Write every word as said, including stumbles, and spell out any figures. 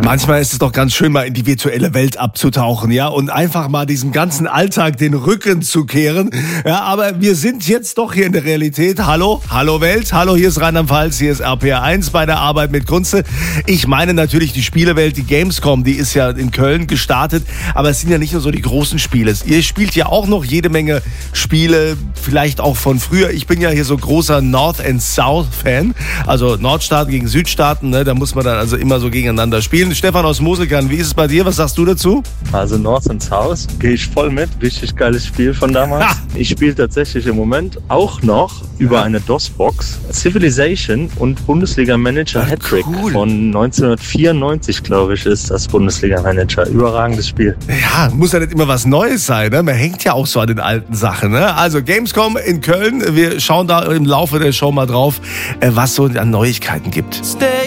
Manchmal ist es doch ganz schön, mal in die virtuelle Welt abzutauchen, ja, und einfach mal diesem ganzen Alltag den Rücken zu kehren. Ja, aber wir sind jetzt doch hier in der Realität. Hallo, hallo Welt, hallo, hier ist Rheinland-Pfalz, hier ist R P R eins bei der Arbeit mit Kunze. Ich meine natürlich die Spielewelt, die Gamescom, die ist ja in Köln gestartet, aber es sind ja nicht nur so die großen Spiele. Ihr spielt ja auch noch jede Menge Spiele, vielleicht auch von früher. Ich bin ja hier so großer North and South Fan, also Nordstaaten gegen Südstaaten, ne? Da muss man dann also immer so gegeneinander spielen. Stefan aus Moselkern, wie ist es bei dir? Was sagst du dazu? Also North and South gehe ich voll mit. Richtig geiles Spiel von damals. Ha! Ich spiele tatsächlich im Moment auch noch über ja. eine DOS-Box Civilization und Bundesliga-Manager Ach, Hattrick cool. von neunzehnhundertvierundneunzig, glaube ich, ist das Bundesliga-Manager. Überragendes Spiel. Ja, muss ja nicht immer was Neues sein, ne? Man hängt ja auch so an den alten Sachen, ne? Also Gamescom in Köln. Wir schauen da im Laufe der Show mal drauf, was so an Neuigkeiten gibt. Stay